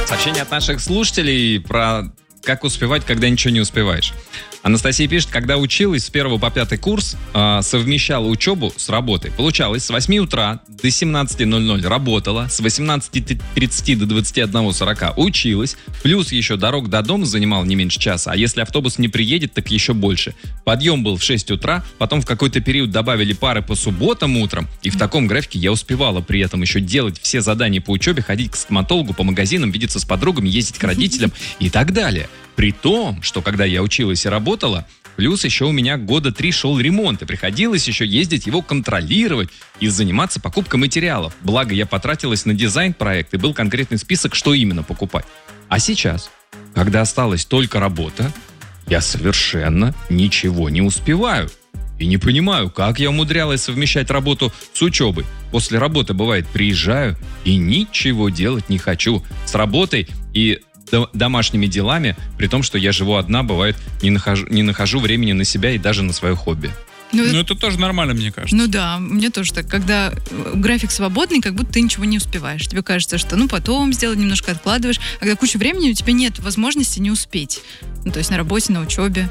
Сообщение от наших слушателей про как успевать, когда ничего не успеваешь. Анастасия пишет, когда училась с 1 по 5 курс, совмещала учебу с работой. Получалось, с 8 утра до 17:00 работала, с 18:30 до 21:40 училась, плюс еще дорог до дома занимал не меньше часа, а если автобус не приедет, так еще больше. Подъем был в 6 утра, потом в какой-то период добавили пары по субботам утром, и в таком графике я успевала при этом еще делать все задания по учебе, ходить к стоматологу, по магазинам, видеться с подругами, ездить к родителям и так далее. При том, что когда я училась и работала, плюс еще у меня года 3 шел ремонт, и приходилось еще ездить его контролировать и заниматься покупкой материалов. Благо, я потратилась на дизайн-проект, и был конкретный список, что именно покупать. А сейчас, когда осталась только работа, я совершенно ничего не успеваю. И не понимаю, как я умудрялась совмещать работу с учебой. После работы, бывает, приезжаю и ничего делать не хочу. С работой и домашними делами, при том, что я живу одна, бывает, не нахожу времени на себя и даже на свое хобби. Ну, это тоже нормально, мне кажется. Ну да, мне тоже так. Когда график свободный, как будто ты ничего не успеваешь. Тебе кажется, что потом сделать, немножко откладываешь. А когда куча времени, у тебя нет возможности не успеть. Ну, то есть на работе, на учебе.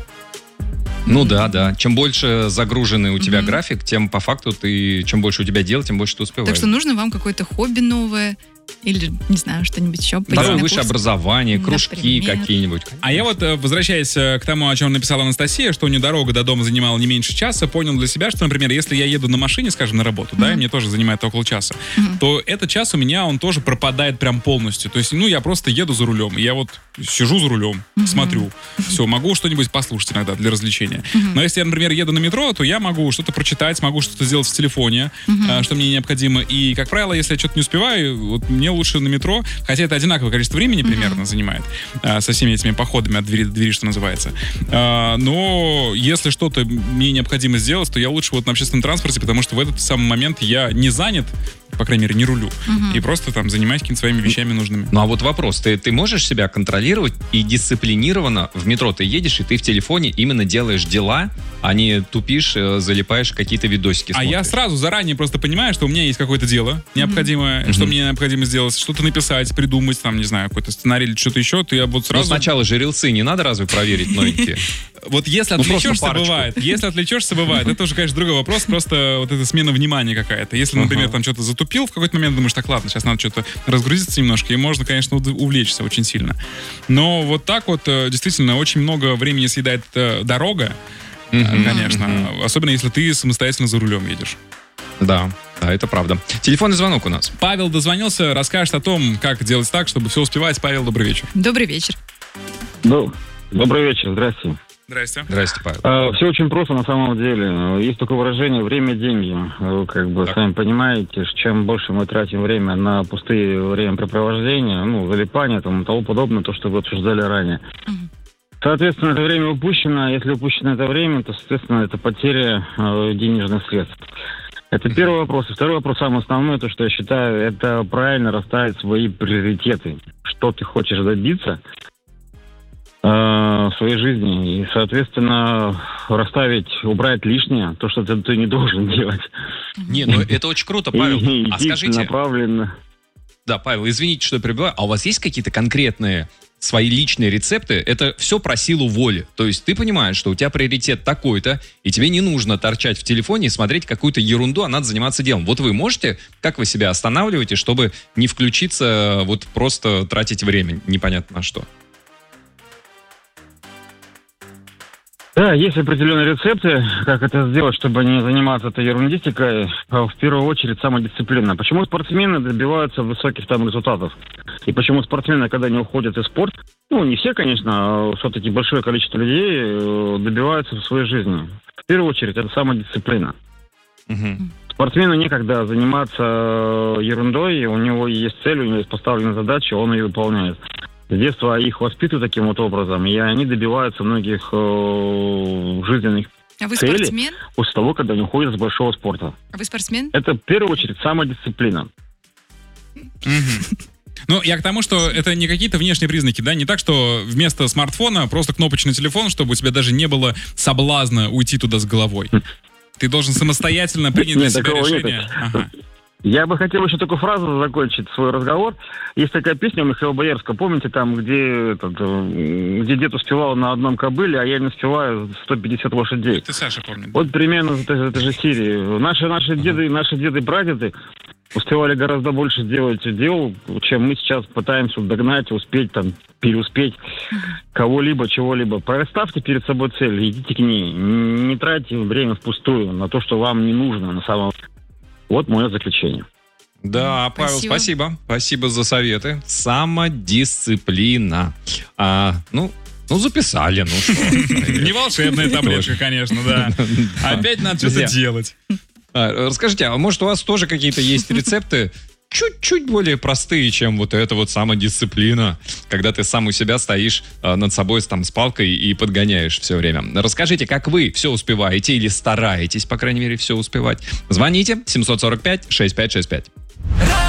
Ну да. Чем больше загруженный у тебя график, тем по факту чем больше у тебя дел, тем больше ты успеваешь. Так что нужно вам какое-то хобби новое. Или, не знаю, что-нибудь еще. Второе высшее образование, кружки какие-нибудь. А я вот, возвращаясь к тому, о чем написала Анастасия, что у нее дорога до дома занимала не меньше часа, понял для себя, что, например, если я еду на машине, скажем, на работу, да, и мне тоже занимает около часа, то этот час у меня, он тоже пропадает прям полностью. То есть, я просто еду за рулем, и я вот сижу за рулем, смотрю, все, могу что-нибудь послушать иногда для развлечения. Но если я, например, еду на метро, то я могу что-то прочитать, могу что-то сделать в телефоне, что мне необходимо. И, как правило, если я что-то не успеваю, вот мне лучше на метро, хотя это одинаковое количество времени примерно занимает, со всеми этими походами от двери до двери, что называется. Но если что-то мне необходимо сделать, то я лучше вот на общественном транспорте, потому что в этот самый момент я не занят, по крайней мере, не рулю. И просто там занимаюсь какими-то своими вещами нужными. Ну а вот вопрос, ты можешь себя контролировать и дисциплинированно в метро ты едешь, и ты в телефоне именно делаешь дела, а не тупишь, залипаешь, какие-то видосики смотришь? А я сразу заранее просто понимаю, что у меня есть какое-то дело необходимое, что мне необходимо сделать, что-то написать, придумать, там, не знаю, какой-то сценарий или что-то еще, то я вот сразу... Ну сначала же рилсы не надо разве проверить новенькие? Вот если отвлечешься, бывает. Это уже, конечно, другой вопрос, просто вот эта смена внимания какая-то. Если, например, там что-то затупил в какой-то момент, думаешь, так, ладно, сейчас надо что-то разгрузиться немножко, и можно, конечно, увлечься очень сильно. Но вот так вот, действительно, очень много времени съедает дорога, конечно. Особенно, если ты самостоятельно за рулем едешь. Да, это правда. Телефонный звонок у нас. Павел дозвонился, расскажет о том, как делать так, чтобы все успевать. Павел, добрый вечер. Добрый вечер. Добрый вечер, здрасте. Здрасте. Здрасте, Павел. Все очень просто на самом деле. Есть такое выражение «время – деньги». Вы сами понимаете, чем больше мы тратим время на пустые времяпрепровождения, залипания и тому подобное, то, что вы обсуждали ранее. Соответственно, это время упущено. Если упущено это время, то, соответственно, это потеря денежных средств. Это первый вопрос. И второй вопрос, самый основной, то, что я считаю, это правильно расставить свои приоритеты. Что ты хочешь добиться в своей жизни. И, соответственно, убрать лишнее, то, что ты не должен делать. Это очень круто, Павел. А скажите... направленно. Да, Павел, извините, что я перебиваю. А у вас есть какие-то конкретные свои личные рецепты? Это все про силу воли. То есть ты понимаешь, что у тебя приоритет такой-то, и тебе не нужно торчать в телефоне и смотреть какую-то ерунду, а надо заниматься делом. Вот вы можете, как вы себя останавливаете, чтобы не включиться, вот просто тратить время непонятно на что? Да, есть определенные рецепты, как это сделать, чтобы не заниматься этой ерундистикой. В первую очередь, самодисциплина. Почему спортсмены добиваются высоких результатов? И почему спортсмены, когда они уходят из спорта, не все, конечно, а все-таки большое количество людей добиваются в своей жизни. В первую очередь, это самодисциплина. Спортсмену некогда заниматься ерундой, у него есть цель, у него есть поставленная задача, он ее выполняет. С детства их воспитывают таким вот образом, и они добиваются многих жизненных А вы целей спортсмен? после того, когда они уходят с большого спорта. А вы спортсмен? Это в первую очередь самодисциплина. Ну, я к тому, что это не какие-то внешние признаки, да, не так, что вместо смартфона просто кнопочный телефон, чтобы у тебя даже не было соблазна уйти туда с головой. Ты должен самостоятельно принять для себя решение. Я бы хотел еще такую фразу закончить свой разговор. Есть такая песня у Михаила Боярского, помните, там, где дед успевал на одном кобыле, а я не успеваю 150 лошадей. Это Саша помнит. Вот примерно это же Сирия. Наши деды и прадеды успевали гораздо больше делать дел, чем мы сейчас пытаемся догнать, успеть, там, переуспеть кого-либо, чего-либо. Поставьте перед собой цель, идите к ней. Не тратьте время впустую на то, что вам не нужно на самом деле. Вот мое заключение. Да, Павел, спасибо. Спасибо за советы. Самодисциплина. Записали, ну что. Не волшебная таблетка, конечно, да. Опять надо что-то делать. Расскажите, а может у вас тоже какие-то есть рецепты чуть-чуть более простые, чем вот эта вот самодисциплина, когда ты сам у себя стоишь над собой там с палкой и подгоняешь все время. Расскажите, как вы все успеваете или стараетесь, по крайней мере, все успевать. Звоните 745-6565.